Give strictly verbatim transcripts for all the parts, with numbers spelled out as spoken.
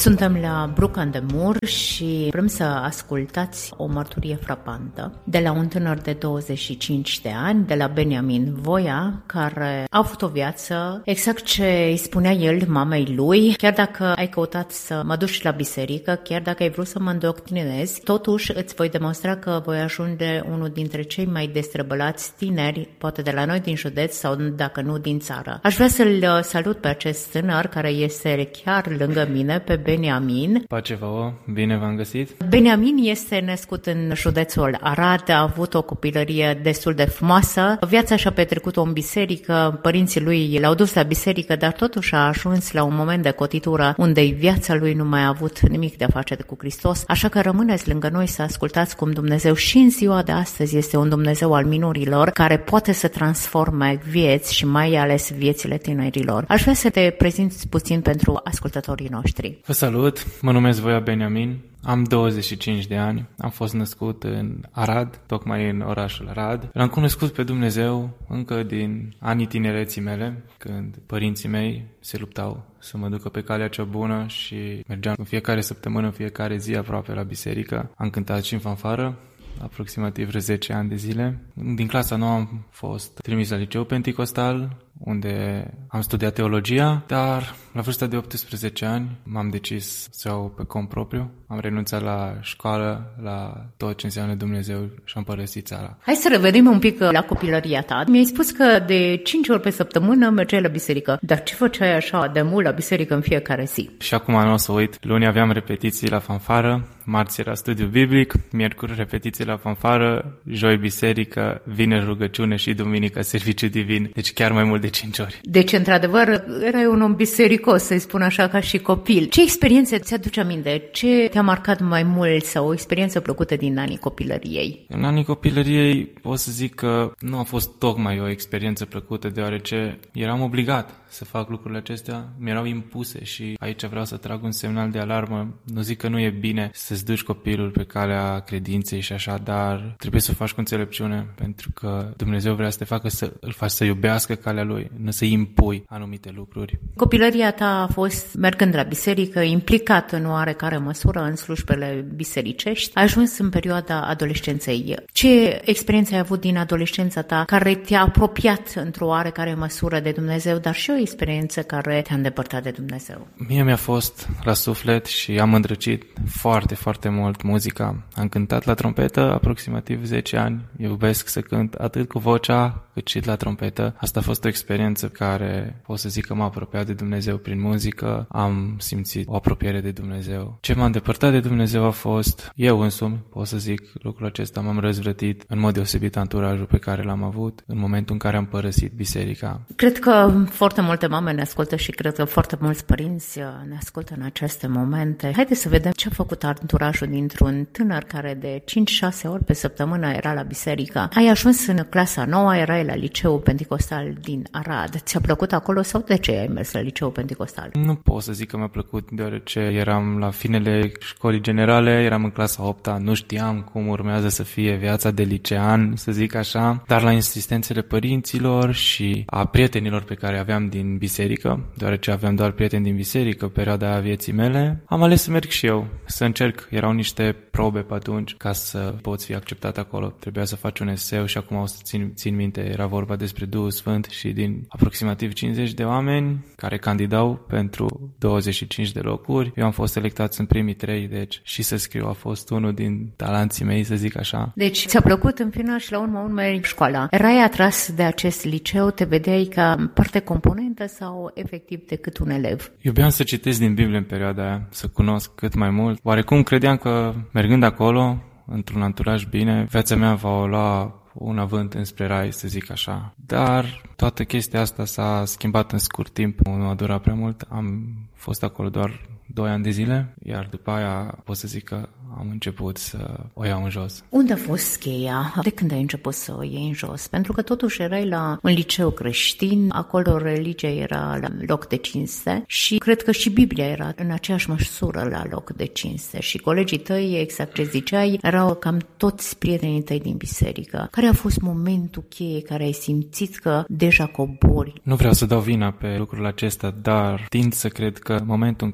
Suntem la Bruc-Andemur și vrem să ascultați o mărturie frapantă de la un tânăr de douăzeci și cinci de ani, de la Beniamin Voia, care a avut o viață exact ce îi spunea el mamei lui: chiar dacă ai căutat să mă duci la biserică, chiar dacă ai vrut să mă îndoctrinezi, totuși îți voi demonstra că voi ajunge unul dintre cei mai destrăbălați tineri, poate de la noi din județ sau dacă nu din țară. Aș vrea să-l salut pe acest tânăr care este chiar lângă mine, pe Beniamin. Pace vouă, bine v-am găsit. Beniamin este născut în județul Arad, a avut o copilărie destul de frumoasă. Viața și-a petrecut-o în biserică, părinții lui l-au dus la biserică, dar totuși a ajuns la un moment de cotitură unde viața lui nu mai a avut nimic de a face cu Hristos, așa că rămâneți lângă noi să ascultați cum Dumnezeu și în ziua de astăzi este un Dumnezeu al minurilor, care poate să transforme vieți și mai ales viețile tinerilor. Aș vrea să te prezinți puțin pentru ascultătorii noștri. Vă salut, mă numesc Voia Beniamin, am douăzeci și cinci de ani, am fost născut în Arad, tocmai în orașul Arad. L-am cunoscut pe Dumnezeu încă din anii tinereții mele, când părinții mei se luptau să mă ducă pe calea cea bună și mergeam în fiecare săptămână, în fiecare zi aproape la biserică. Am cântat și în fanfară, aproximativ zece ani de zile. Din clasa nouă am fost trimis la liceu penticostal, unde am studiat teologia, dar la vârsta de optsprezece ani m-am decis să iau pe cont propriu. Am renunțat la școală, la tot ce înseamnă Dumnezeu și am părăsit țara. Hai să revenim un pic la copilăria ta. Mi-ai spus că de cinci ori pe săptămână mergeai la biserică, dar ce făceai așa de mult la biserică în fiecare zi? Și acum nu o să uit. Luni aveam repetiții la fanfară, marți era studiu biblic, miercuri repetiții la fanfară, joi biserică, vineri rugăciune și duminică serviciu divin. Deci chiar mai mult de cinci ori. Deci, într-adevăr, erai un om bisericos, să-i spun așa, ca și copil. Ce experiențe ți-aduce aminte? Ce te-a marcat mai mult sau o experiență plăcută din anii copilăriei? În anii copilăriei pot să zic că nu a fost tocmai o experiență plăcută, deoarece eram obligat să fac lucrurile acestea, mi-erau impuse și aici vreau să trag un semnal de alarmă. Nu zic că nu e bine să-ți duci copilul pe calea credinței și așa, dar trebuie să o faci cu înțelepciune, pentru că Dumnezeu vrea să te facă să îl faci să iubească calea lui, nu să-i impui anumite lucruri. Copilăria ta a fost mergând la biserică, implicat în oarecare măsură în slujbele bisericești. Ai ajuns în perioada adolescenței. Ce experiență ai avut din adolescența ta care te-a apropiat într-o oarecare măsură de Dumnezeu, dar și o experiență care te-a îndepărtat de Dumnezeu? Mie mi-a fost la suflet și am îndrăcit foarte, foarte mult muzica. Am cântat la trompetă aproximativ zece ani. Iubesc să cânt atât cu vocea cât și la trompetă. Asta a fost o experiență care pot să zic că m-a apropiat de Dumnezeu prin muzică. Am simțit o apropiere de Dumnezeu. Ce m-a îndepărtat de Dumnezeu a fost eu însumi, pot să zic lucrul acesta. M-am răzvrătit în mod deosebit anturajul pe care l-am avut în momentul în care am părăsit biserica. Cred că foarte multe mame ne ascultă și cred că foarte mulți părinți ne ascultă în aceste momente. Haideți să vedem ce a făcut anturajul dintr-un tânăr care de cinci șase ori pe săptămână era la biserică. Ai ajuns în clasa nouă, erai la liceul penticostal din Arad. Ți-a plăcut acolo sau de ce ai mers la liceul penticostal? Nu pot să zic că mi-a plăcut, deoarece eram la finele școlii generale, eram în clasa a opta, nu știam cum urmează să fie viața de licean, să zic așa, dar la insistențele părinților și a prietenilor pe care aveam din biserică, deoarece aveam doar prieteni din biserică, perioada aia vieții mele, am ales să merg și eu, să încerc. Erau niște probe pe atunci ca să poți fi acceptat acolo. Trebuia să faci un eseu și acum o să țin, țin minte, era vorba despre Duhul Sfânt și din aproximativ cincizeci de oameni care candidau pentru douăzeci și cinci de locuri, eu am fost selectat în primii trei, deci și să scriu a fost unul din talanții mei, să zic așa. Deci ți-a plăcut în final și la urmă urmei școala. Erai atras de acest liceu, te vedeai ca parte componentă sau efectiv decât un elev? Iubeam să citesc din Biblie în perioada aia, să cunosc cât mai mult. Oarecum credeam că mergând acolo, într-un anturaj bine, viața mea va lua un avânt înspre rai, să zic așa. Dar toată chestia asta s-a schimbat în scurt timp, nu a durat prea mult. Am fost acolo doar doi ani de zile, iar după aia pot să zic că am început să o iau în jos. Unde a fost cheia? De când ai început să o iei în jos? Pentru că totuși erai la un liceu creștin, acolo religia era la loc de cinste și cred că și Biblia era în aceeași măsură la loc de cinste și colegii tăi, exact ce ziceai, erau cam toți prietenii tăi din biserică. Care a fost momentul cheie care ai simțit că deja cobori? Nu vreau să dau vina pe lucrul acesta, dar tind să cred că momentul în care părinții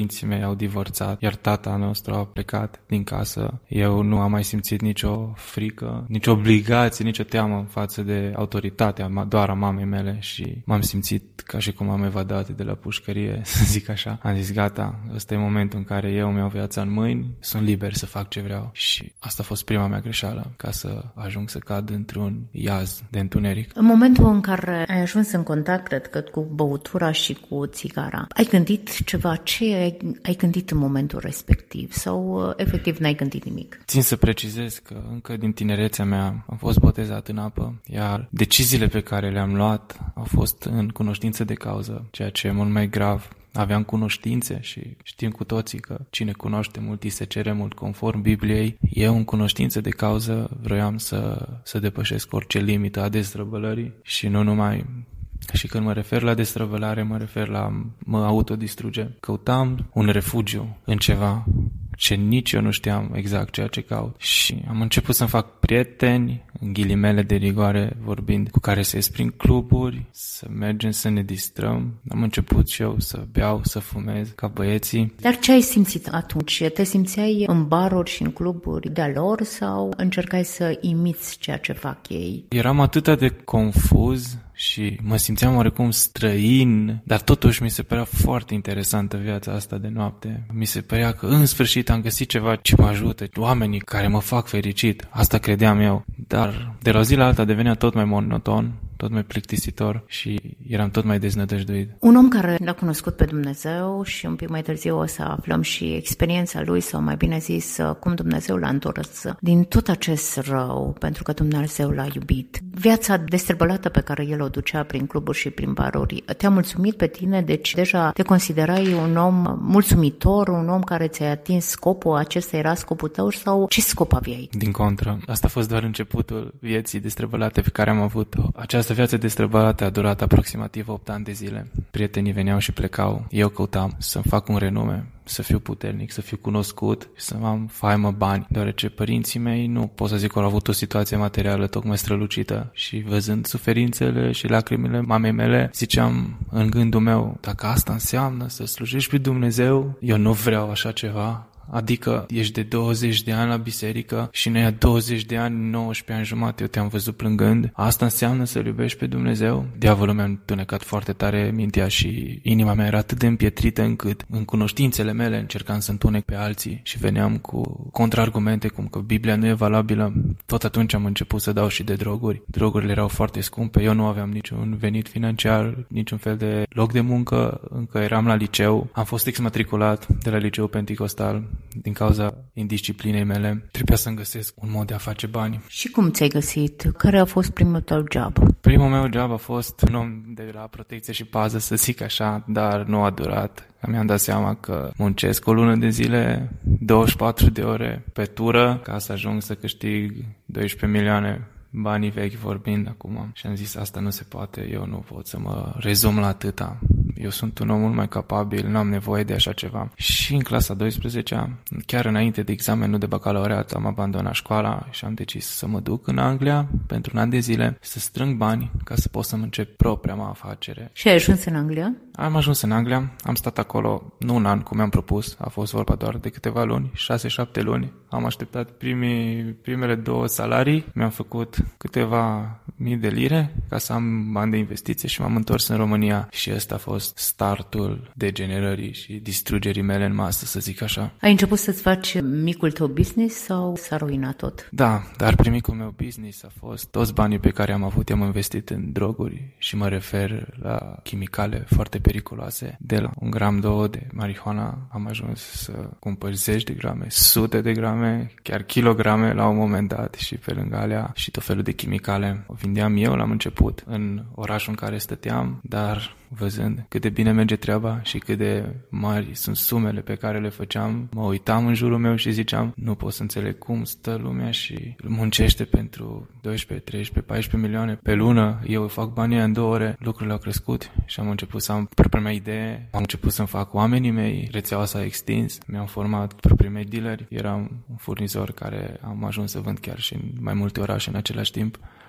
părinții mei au divorțat, iar tata nostru a plecat din casă. Eu nu am mai simțit nicio frică, nicio obligație, nicio teamă față de autoritatea doar a mamei mele și m-am simțit ca și cum am evadat de la pușcărie, să zic așa. Am zis, gata, ăsta e momentul în care eu mi-au viața în mâini, sunt liber să fac ce vreau. Și asta a fost prima mea greșeală, ca să ajung să cad într-un iaz de întuneric. În momentul în care ai ajuns în contact, cred că cu băutura și cu țigara, ai gândit ceva? Ce ai, ai gândit în momentul respectiv? Sau efectiv n-ai gândit nimic? Țin să precizez că încă din tinerețea mea am fost botezat în apă, iar deciziile pe care le-am luat au fost în cunoștință de cauză, ceea ce e mult mai grav. Aveam cunoștințe și știm cu toții că cine cunoaște mult îi se cere mult, conform Bibliei. Eu, în cunoștință de cauză, vroiam să, să depășesc orice limită a destrăbălării și nu numai. Și când mă refer la destrăbălare, mă refer la mă autodistruge. Căutam un refugiu în ceva ce nici eu nu știam exact ceea ce caut. Și am început să-mi fac prieteni, în ghilimele de rigoare vorbind, cu care să ies prin cluburi, să mergem să ne distrăm. Am început și eu să beau, să fumez, ca băieții. Dar ce ai simțit atunci? Te simțeai în baruri și în cluburi de-a lor sau încercai să imiți ceea ce fac ei? Eram atât de confuz și mă simțeam oarecum străin, dar totuși mi se părea foarte interesantă viața asta de noapte. Mi se părea că în sfârșit am găsit ceva ce mă ajută, oamenii care mă fac fericit. Asta credeam eu, dar de la o zi la alta devenea tot mai monoton, tot mai plictisitor și eram tot mai deznădăjduit. Un om care l-a cunoscut pe Dumnezeu și un pic mai târziu o să aflăm și experiența lui, sau mai bine zis, cum Dumnezeu l-a întors din tot acest rău, pentru că Dumnezeu l-a iubit. Viața destrăbălată pe care el o ducea prin cluburi și prin baruri, te-a mulțumit pe tine? Deci deja te considerai un om mulțumitor, un om care ți-ai atins scopul, acesta era scopul tău, sau ce scop aveai? Din contră, asta a fost doar începutul vieții destrăbălate pe care am avut-o. Această viața destrăbălată a durat aproximativ opt ani de zile. Prietenii veneau și plecau. Eu căutam să-mi fac un renume, să fiu puternic, să fiu cunoscut, să am faimă, bani, deoarece părinții mei nu pot să zic că au avut o situație materială tocmai strălucită și văzând suferințele și lacrimile mamei mele, ziceam în gândul meu, dacă asta înseamnă să slujești pe Dumnezeu, eu nu vreau așa ceva. Adică ești de douăzeci de ani la biserică și în aia douăzeci de ani, nouăsprezece ani jumate, eu te-am văzut plângând. Asta înseamnă să-L iubești pe Dumnezeu? Diavolul mi-a întunecat foarte tare mintea și inima mea era atât de împietrită încât în cunoștințele mele încercam să întunec pe alții și veneam cu contraargumente cum că Biblia nu e valabilă. Tot atunci am început să dau și de droguri. Drogurile erau foarte scumpe, eu nu aveam niciun venit financiar, niciun fel de loc de muncă, încă eram la liceu. Am fost exmatriculat de la liceul Penticostal. Din cauza indisciplinei mele, trebuia să-mi găsesc un mod de a face bani. Și cum ți-ai găsit? Care a fost primul tău job? Primul meu job a fost un om de la protecție și pază, să zic așa, dar nu a durat. Mi-am dat seama că muncesc o lună de zile, douăzeci și patru de ore pe tură, ca să ajung să câștig doisprezece milioane. Banii vechi vorbind acum. Și am zis, asta nu se poate, eu nu pot să mă rezum la atâta. Eu sunt un om mult mai capabil, nu am nevoie de așa ceva. Și în clasa a douăsprezecea, chiar înainte de examenul de bacalaureat, am abandonat școala și am decis să mă duc în Anglia pentru un an de zile, să strâng bani ca să pot să-mi încep propria mea afacere. Și ai ajuns în Anglia? Am ajuns în Anglia, am stat acolo nu un an, cum mi-am propus, a fost vorba doar de câteva luni, șase-șapte luni. Am așteptat primii, primele două salarii, mi-am făcut câteva mii de lire ca să am bani de investiție și m-am întors în România și ăsta a fost startul degenerării și distrugerii mele în masă, să zic așa. Ai început să-ți faci micul tău business sau s-a ruinat tot? Da, dar primicul meu business a fost toți banii pe care am avut, i-am investit în droguri și mă refer la chimicale foarte periculoase. De la un gram, două de marihuana am ajuns să cumpăr zeci de grame, sute de grame, chiar kilograme la un moment dat și pe lângă alea și tot felul de chimicale. O vindeam eu la început în orașul în care stăteam, dar văzând cât de bine merge treaba și cât de mari sunt sumele pe care le făceam, mă uitam în jurul meu și ziceam, nu pot să înțeleg cum stă lumea și muncește pentru doisprezece, treisprezece, paisprezece milioane pe lună, eu fac banii în două ore, lucrurile au crescut și am început să am propria mea idee, am început să-mi fac oamenii mei, rețeaua s-a extins, mi-am format proprii mei dealeri, eram un furnizor care am ajuns să vând chiar și în mai multe orașe în același timp.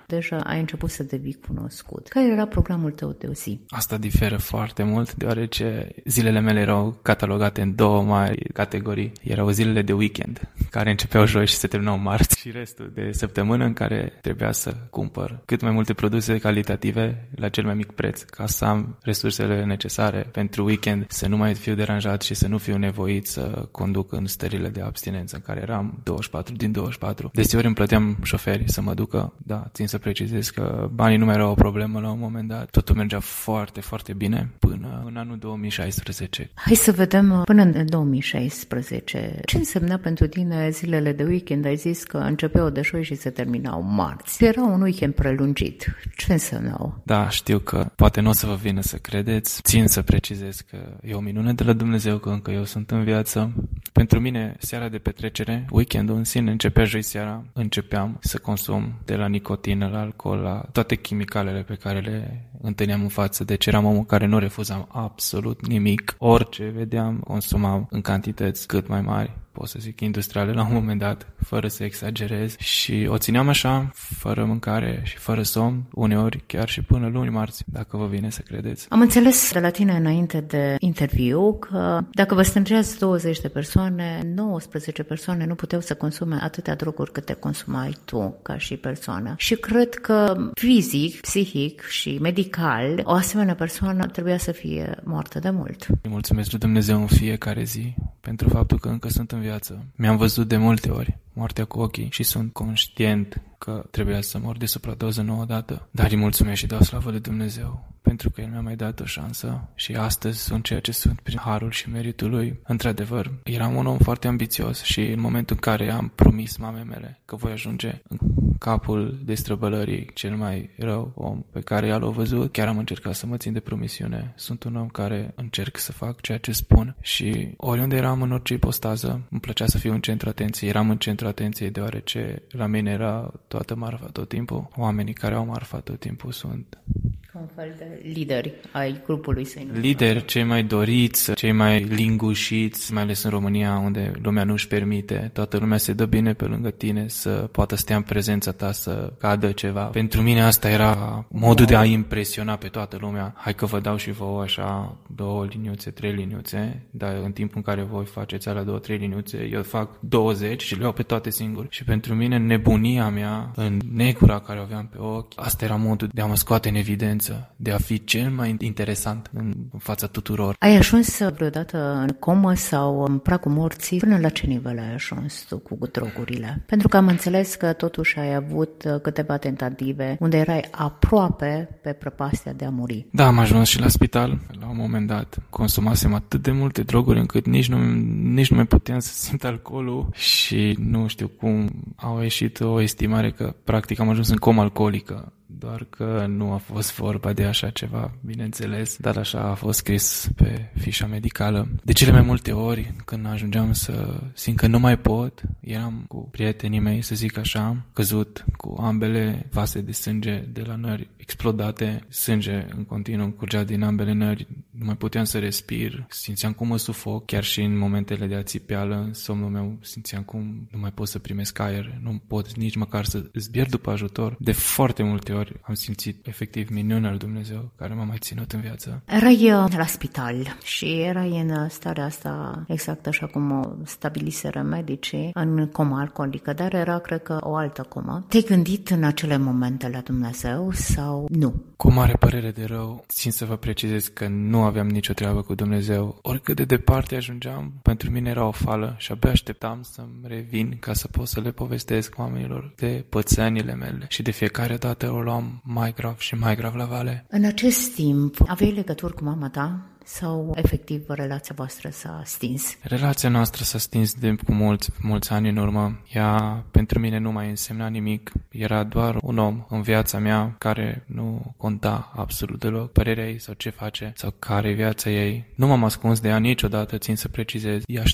deja ai început să devii cunoscut. Care era programul tău de o zi? Asta diferă foarte mult, deoarece zilele mele erau catalogate în două mari categorii. Erau zilele de weekend, care începeau joi și se terminau marți, și restul de săptămână în care trebuia să cumpăr cât mai multe produse calitative la cel mai mic preț, ca să am resursele necesare pentru weekend, să nu mai fiu deranjat și să nu fiu nevoit să conduc în stările de abstinență în care eram douăzeci și patru din douăzeci și patru. Deseori îmi plăteam șoferi să mă ducă, da, țin să precizez că banii nu mai erau o problemă la un moment dat. Totul mergea foarte, foarte bine până în anul două mii șaisprezece. Hai să vedem până în două mii șaisprezece. Ce însemna pentru tine zilele de weekend? Ai zis că începeau de joi și se terminau marți. Era un weekend prelungit. Ce însemnau? Da, știu că poate nu o să vă vină să credeți. Țin să precizez că e o minune de la Dumnezeu că încă eu sunt în viață. Pentru mine, seara de petrecere, weekendul în sine, începea joi seara. Începeam să consum de la nicotină, la alcool, la toate chimicalele pe care le întâlneam în față. Deci eram omul care nu refuzam absolut nimic. Orice vedeam, consumam în cantități cât mai mari, pot să zic industriale la un moment dat, fără să exagerez, și o țineam așa, fără mâncare și fără somn, uneori chiar și până luni, marți, dacă vă vine să credeți. Am înțeles de la tine înainte de interviu că dacă vă strângeați douăzeci de persoane, nouăsprezece persoane nu puteau să consume atâtea droguri câte consumai tu ca și persoană. Și cred că fizic, psihic și medical, o asemenea persoană trebuia să fie moartă de mult. Îi mulțumesc lui Dumnezeu în fiecare zi pentru faptul că încă sunt în viață. Mi-am văzut de multe ori moartea cu ochii și sunt conștient că trebuia să mor de supradoză nouă dată. Dar îi mulțumesc și dau slavă lui Dumnezeu pentru că El mi-a mai dat o șansă și astăzi sunt ceea ce sunt prin harul și meritul Lui. Într-adevăr, eram un om foarte ambițios și în momentul în care am promis mamei mele că voi ajunge în capul destrăbălării cel mai rău om pe care ea l-a văzut, chiar am încercat să mă țin de promisiune. Sunt un om care încerc să fac ceea ce spun și oriunde eram, în orice ipostază, îmi plăcea să fiu în centru atenției. Eram în centru atenției deoarece la mine era toată marfa tot timpul. Oamenii care au marfa tot timpul sunt un fel de lideri ai grupului săi. Lideri, cei mai doriți, cei mai lingușiți, mai ales în România, unde lumea nu își permite. Toată lumea se dă bine pe lângă tine să poată stea în prezența ta, să cadă ceva. Pentru mine asta era modul de a impresiona pe toată lumea. Hai că vă dau și vouă așa două liniuțe, trei liniuțe, dar în timpul în care voi faceți alea două, trei liniuțe, eu fac douăzeci și le iau pe toate singur. Și pentru mine nebunia mea, în negura care o aveam pe ochi, asta era modul de a mă scoate în evidență, de a fi cel mai interesant în fața tuturor. Ai ajuns vreodată în comă sau în pragul morții? Până la ce nivel ai ajuns tu cu drogurile? Pentru că am înțeles că totuși ai avut câteva tentative unde erai aproape pe prăpastia de a muri. Da, am ajuns și la spital la un moment dat. Consumasem atât de multe droguri încât nici nu, nici nu mai puteam să simt alcoolul și nu știu cum au ieșit o estimare că practic am ajuns în comă alcoolică. Doar că nu a fost vorba de așa ceva, bineînțeles, dar așa a fost scris pe fișa medicală. De cele mai multe ori, când ajungeam să simt că nu mai pot, eram cu prietenii mei, să zic așa, căzut cu ambele vase de sânge de la nări explodate, sânge în continuu curgea din ambele nări, nu mai puteam să respir, simțeam cum mă sufoc, chiar și în momentele de ațipeală, în somnul meu simțeam cum nu mai pot să primesc aer, nu pot nici măcar să zbier după ajutor. De foarte multe ori am simțit efectiv minunea lui Dumnezeu care m-a mai ținut în viață. Erai la spital și erai în starea asta exact așa cum o stabiliseră medicii, în coma alcoolică, dar era, cred că, o altă comă. Te-ai gândit în acele momente la Dumnezeu sau nu? Cu mare părere de rău, țin să vă precizez că nu aveam nicio treabă cu Dumnezeu. Oricât de departe ajungeam, pentru mine era o fală și abia așteptam să-mi revin ca să pot să le povestesc oamenilor de pățănile mele. Și de fiecare dată o luam mai grav și mai grav la vale. În acest timp, aveai legături cu mama ta? Sau efectiv relația voastră s-a stins? Relația noastră s-a stins de cu mulți, mulți ani în urmă. Ea pentru mine nu mai însemna nimic. Era doar un om în viața mea care nu conta absolut deloc părerea ei sau ce face sau care e viața ei. Nu m-am ascuns de ea niciodată, țin să precizez. Ea știa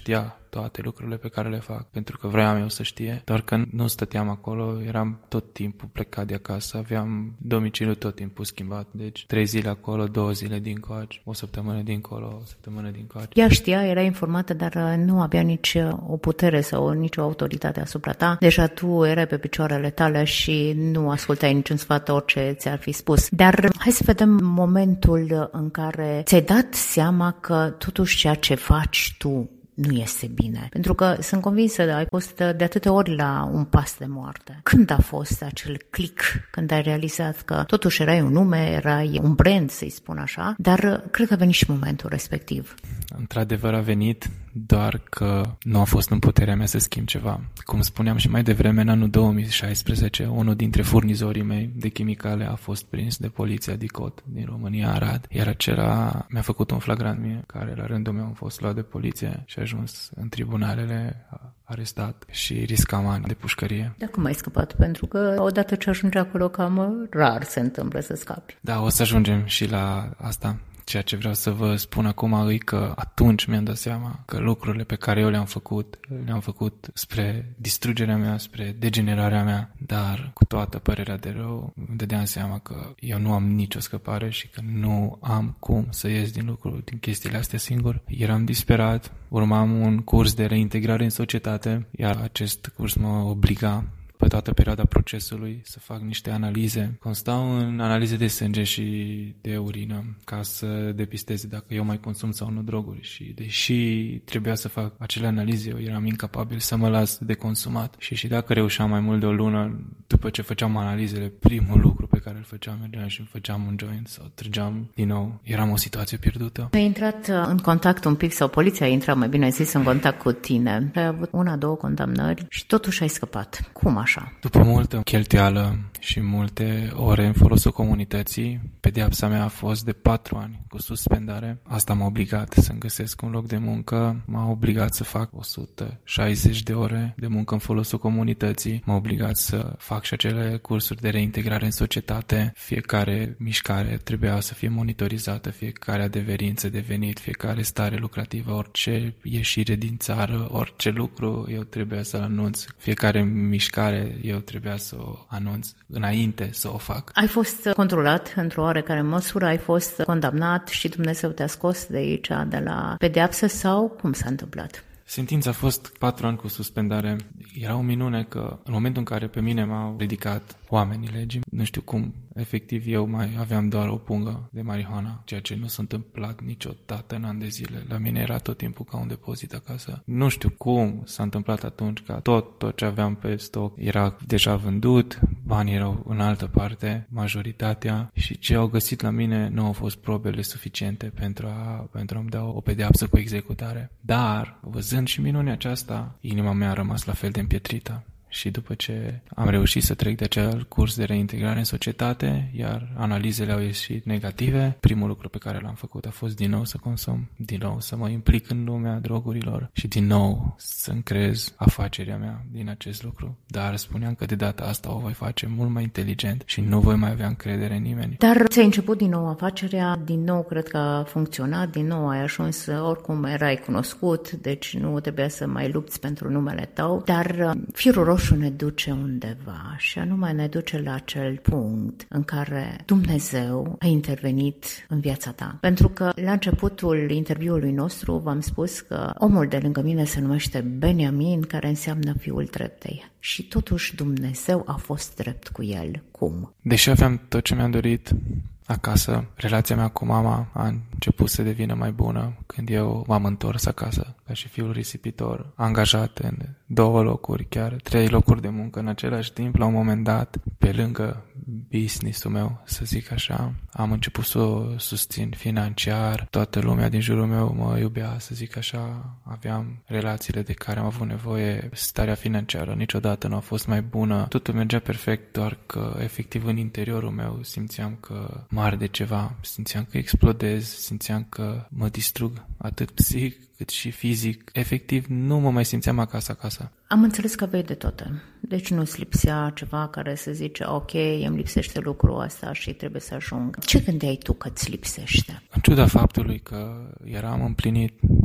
toate lucrurile pe care le fac, pentru că vreau eu să știe, doar că nu stăteam acolo, eram tot timpul plecat de acasă, aveam domiciliul tot timpul schimbat, deci trei zile acolo, două zile dincoace, o săptămână dincolo, o săptămână dincoace. Ea știa, era informată, dar nu avea nici o putere sau nicio autoritate asupra ta. Deja tu erai pe picioarele tale și nu ascultai niciun sfat, orice ți-ar fi spus. Dar hai să vedem momentul în care ți-ai dat seama că totuși ceea ce faci tu nu este bine. Pentru că sunt convinsă că ai fost de atâtea ori la un pas de moarte. Când a fost acel click, când ai realizat că totuși erai un nume, erai un brand, să-i spun așa, dar cred că a venit și momentul respectiv. Într-adevăr a venit, doar că nu a fost în puterea mea să schimb ceva. Cum spuneam și mai devreme, în anul două mii șaisprezece, unul dintre furnizorii mei de chimicale a fost prins de poliția DICOT din România, Arad, iar acela mi-a făcut un flagrant mie, care la rândul meu a fost luat de poliție și a ajuns în tribunalele, arestat și riscam ani de pușcărie. Dar cum ai scăpat? Pentru că odată ce ajungi acolo, cam rar se întâmplă să scapi. Da, o să ajungem și la asta. Ceea ce vreau să vă spun acum e că atunci mi-am dat seama că lucrurile pe care eu le-am făcut, le-am făcut spre distrugerea mea, spre degenerarea mea, dar cu toată părerea de rău îmi dădeam seama că eu nu am nicio scăpare și că nu am cum să ies din lucruri, din chestiile astea singur. Eram disperat, urmam un curs de reintegrare în societate, iar acest curs mă obliga pe toată perioada procesului să fac niște analize. Constau în analize de sânge și de urină ca să depisteze dacă eu mai consum sau nu droguri și deși trebuia să fac acele analize, eu eram incapabil să mă las de consumat și și dacă reușeam mai mult de o lună, după ce făceam analizele, primul lucru pe care îl făceam, mergeam și îmi făceam un joint sau trăgeam din nou. Eram o situație pierdută. Ai intrat în contact un pic sau poliția a intrat, mai bine zis, în contact cu tine. Ai avut una, două condamnări și totuși ai scăpat. Cum așa? După multă cheltuială și multe ore în folosul comunității, pedeapsa mea a fost de patru ani cu suspendare. Asta m-a obligat să-mi găsesc un loc de muncă, m-a obligat să fac o sută șaizeci de ore de muncă în folosul comunității, m-a obligat să fac și acele cursuri de reintegrare în societate. Fiecare mișcare trebuia să fie monitorizată, fiecare adeverință de venit, fiecare stare lucrativă, orice ieșire din țară, orice lucru eu trebuia să-l anunț, fiecare mișcare eu trebuia să o anunț înainte să o fac. Ai fost controlat într-o oarecare măsură, ai fost condamnat și Dumnezeu te-a scos de aici, de la pedeapsă sau cum s-a întâmplat? Sentința a fost patru ani cu suspendare. Era o minune că în momentul în care pe mine m-au ridicat oamenii legii, nu știu cum, efectiv eu mai aveam doar o pungă de marihuana, ceea ce nu s-a întâmplat niciodată în ani de zile. La mine era tot timpul ca un depozit acasă. Nu știu cum s-a întâmplat atunci că tot, tot ce aveam pe stoc era deja vândut, banii erau în altă parte, majoritatea, și ce au găsit la mine nu au fost probele suficiente pentru a, pentru a-mi da o pedeapsă cu executare. Dar, văzând și minunea aceasta, inima mea a rămas la fel de împietrită. Și după ce am reușit să trec de acel curs de reintegrare în societate, iar analizele au ieșit negative, primul lucru pe care l-am făcut a fost din nou să consum, din nou să mă implic în lumea drogurilor și din nou să-mi creez afacerea mea din acest lucru. Dar spuneam că de data asta o voi face mult mai inteligent și nu voi mai avea încredere în nimeni. Dar ți-ai început din nou afacerea, din nou cred că a funcționat, din nou ai ajuns, oricum erai cunoscut, deci nu trebuia să mai lupți pentru numele tău, dar firul roșu ne duce undeva și anume ne duce la acel punct în care Dumnezeu a intervenit în viața ta. Pentru că la începutul interviului nostru v-am spus că omul de lângă mine se numește Beniamin, care înseamnă fiul dreptei. Și totuși Dumnezeu a fost drept cu el. Cum? Deși aveam tot ce mi-am dorit acasă, relația mea cu mama a început să devină mai bună când eu m-am întors acasă ca și fiul risipitor, angajat în două locuri, chiar trei locuri de muncă în același timp. La un moment dat, pe lângă business-ul meu, să zic așa, am început să o susțin financiar, toată lumea din jurul meu mă iubea, să zic așa, aveam relațiile de care am avut nevoie, starea financiară niciodată nu a fost mai bună, totul mergea perfect, doar că efectiv în interiorul meu simțeam că mă arde ceva, simțeam că explodez, simțeam că mă distrug atât psihic cât și fizic. Efectiv, nu mă mai simțeam acasă acasă. Am înțeles că aveai de toate. Deci nu-ți lipsea ceva care să zice, ok, îmi lipsește lucrul ăsta și trebuie să ajung. Ce gândeai tu că îți lipsește? În ciuda faptului că eram împlinit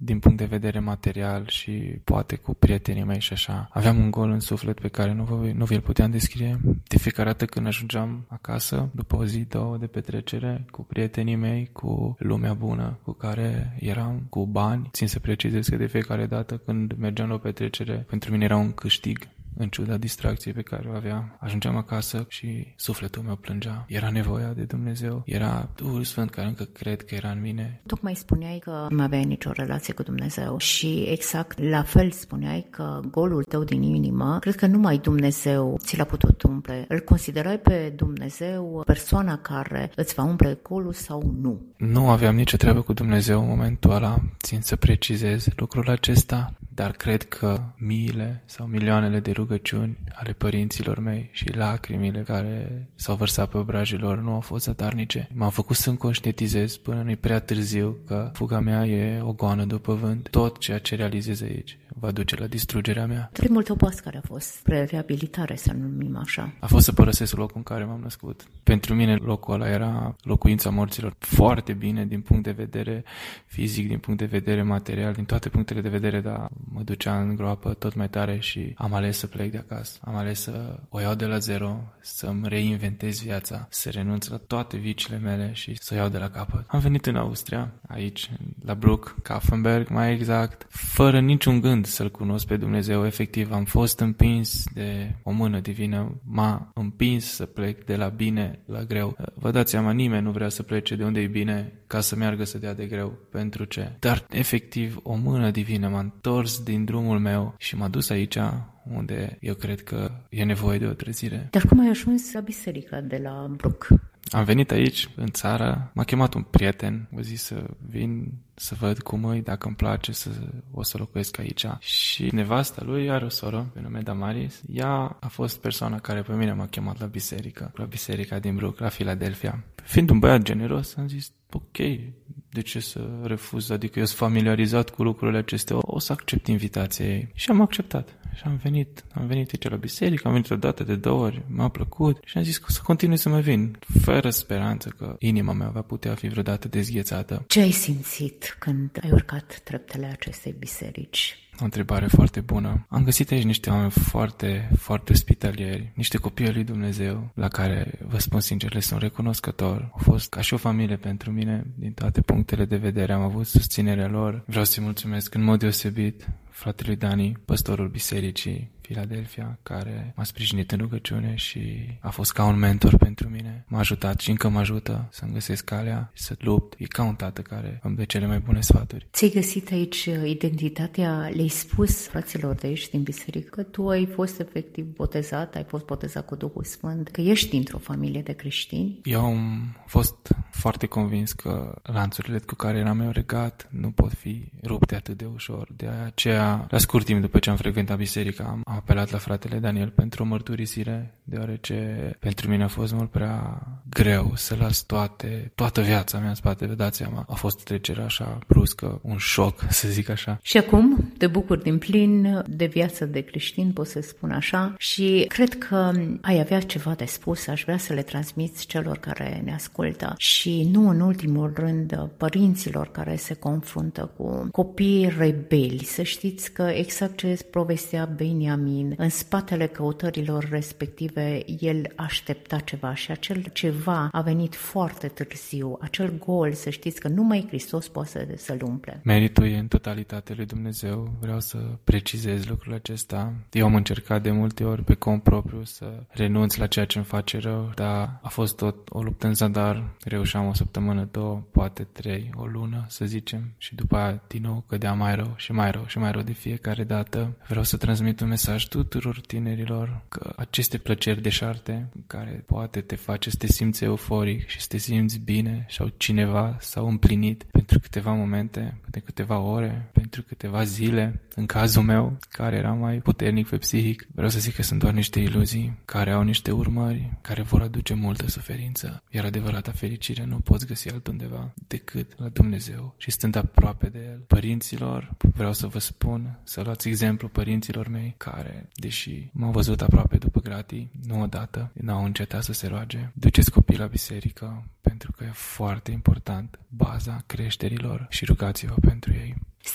din punct de vedere material și poate cu prietenii mei și așa. Aveam un gol în suflet pe care nu, vă, nu vi-l puteam descrie. De fiecare dată când ajungeam acasă, după o zi, două de petrecere, cu prietenii mei, cu lumea bună cu care eram, cu bani, țin să precizez că de fiecare dată când mergeam la o petrecere, pentru mine era un câștig. În ciuda distracției pe care o aveam, ajungeam acasă și sufletul meu plângea. Era nevoia de Dumnezeu, era Duhul Sfânt care încă cred că era în mine. Tocmai spuneai că nu aveai nicio relație cu Dumnezeu și exact la fel spuneai că golul tău din inimă, cred că numai Dumnezeu ți l-a putut umple. Îl considerai pe Dumnezeu persoana care îți va umple golul sau nu? Nu aveam nicio treabă cu Dumnezeu în momentul ăla, țin să precizez lucrul acesta. Dar cred că miile sau milioanele de rugăciuni ale părinților mei și lacrimile care s-au vărsat pe obrajii lor nu au fost zadarnice. M-au făcut să-mi conștientizez până nu-i prea târziu că fuga mea e o goană după vânt. Tot ceea ce realizez aici va duce la distrugerea mea. Primul tău pas care a fost spre reabilitare, să numim așa? A fost să părăsesc locul în care m-am născut. Pentru mine locul ăla era locuința morților. Foarte bine din punct de vedere fizic, din punct de vedere material, din toate punctele de vedere, dar mă ducea în groapă tot mai tare și am ales să plec de acasă. Am ales să o iau de la zero, să-mi reinventez viața, să renunț la toate viciile mele și să o iau de la capăt. Am venit în Austria, aici, la Bruck, Kaffenberg, mai exact, fără niciun gând să-L cunosc pe Dumnezeu. Efectiv, am fost împins de o mână divină, m-a împins să plec de la bine la greu. Vă dați seama, nimeni nu vrea să plece de unde e bine ca să meargă să dea de greu. Pentru ce? Dar, efectiv, o mână divină m-a întors din drumul meu și m-a dus aici unde eu cred că e nevoie de o trezire. Dar cum ai ajuns la biserica de la Bruck? Am venit aici, în țară, m-a chemat un prieten, m-a zis să vin să văd cum e, dacă îmi place să o să locuiesc aici. Și nevasta lui are o soră pe nume Damaris. Ea a fost persoana care pe mine m-a chemat la biserică, la biserica din Bruck, la Philadelphia. Fiind un băiat generos, am zis, ok, de ce să refuz? Adică eu sunt familiarizat cu lucrurile acestea, o să accept invitația ei. Și am acceptat. Și am venit, am venit aici la biserică, am venit o dată de două ori, m-a plăcut și am zis că o să continui să mai vin, fără speranță că inima mea va putea fi vreodată dezghețată. Ce ai simțit când ai urcat treptele acestei biserici? O întrebare foarte bună. Am găsit aici niște oameni foarte, foarte ospitalieri, niște copii al lui Dumnezeu, la care, vă spun sincer, le sunt recunoscător. Au fost ca și o familie pentru mine, din toate punctele de vedere, am avut susținerea lor. Vreau să-i mulțumesc în mod deosebit fratelui Dani, păstorul bisericii Philadelphia, care m-a sprijinit în rugăciune și a fost ca un mentor pentru mine. M-a ajutat și încă mă ajută să-mi găsesc calea și să lupt. E ca un tată care îmi dă cele mai bune sfaturi. Ți-ai găsit aici identitatea? Le-ai spus fraților de aici din biserică că tu ai fost efectiv botezat, ai fost botezat cu Duhul Sfânt, că ești dintr-o familie de creștini? Eu am fost foarte convins că lanțurile cu care eram eu legat nu pot fi rupte atât de ușor. De aceea, la scurt timp după ce am frecventat biserica, am Am apelat la fratele Daniel pentru o mărturisire, deoarece pentru mine a fost mult prea greu să las toate, toată viața mea în spate, vă dați seama. A fost o trecere așa bruscă, un șoc, să zic așa. Și acum te bucuri din plin de viață de creștin, pot să spun așa, și cred că ai avea ceva de spus, aș vrea să le transmiți celor care ne ascultă și nu în ultimul rând părinților care se confruntă cu copii rebeli. Să știți că exact ce povestea Beniamin, în spatele căutărilor respective, el aștepta ceva și acel ceva a venit foarte târziu. Acel gol, să știți că numai Hristos poate să-l umple. Meritul e în totalitate lui Dumnezeu. Vreau să precizez lucrul acesta. Eu am încercat de multe ori pe cont propriu să renunț la ceea ce îmi face rău, dar a fost tot o luptă în zadar. Reușeam o săptămână, două, poate trei, o lună, să zicem, și după aia din nou cădea mai rău și mai rău și mai rău de fiecare dată. Vreau să transmit un mesaj tuturor tinerilor că aceste plăceri deșarte care poate te face să te simți euforic și să te simți bine sau cineva s-au împlinit pentru câteva momente, pentru câteva ore, pentru câteva zile, în cazul meu, care era mai puternic pe psihic, vreau să zic că sunt doar niște iluzii care au niște urmări care vor aduce multă suferință, iar adevărata fericire nu poți găsi altundeva decât la Dumnezeu și stând aproape de El. Părinților, vreau să vă spun, să luați exemplu părinților mei care, deși m-au văzut aproape după gratii, nu odată, n-au încetat să se roage. Duceți copii la biserică, pentru că e foarte important baza creșterilor și rugați-vă pentru ei.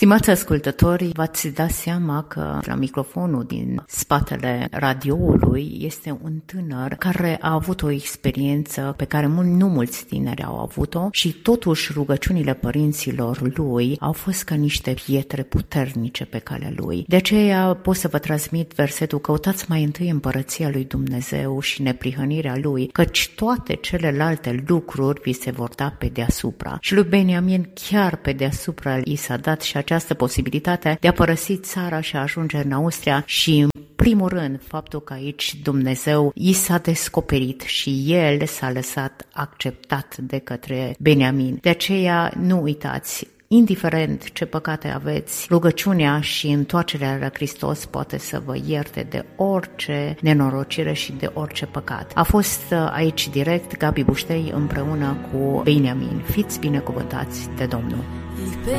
Stimați ascultători, v-ați dat seama că la microfonul din spatele radioului este un tânăr care a avut o experiență pe care nu mulți tineri au avut-o și totuși rugăciunile părinților lui au fost ca niște pietre puternice pe calea lui. De aceea pot să vă transmit versetul: căutați mai întâi împărăția lui Dumnezeu și neprihănirea lui, căci toate celelalte lucruri vi se vor da pe deasupra. Și lui Beniamin chiar pe deasupra i s-a dat și această posibilitate de a părăsi țara și a ajunge în Austria și în primul rând faptul că aici Dumnezeu i s-a descoperit și el s-a lăsat acceptat de către Beniamin. De aceea nu uitați, indiferent ce păcate aveți, rugăciunea și întoarcerea la Hristos poate să vă ierte de orice nenorocire și de orice păcat. A fost aici direct Gabi Buștei împreună cu Beniamin. Fiți binecuvântați de Domnul!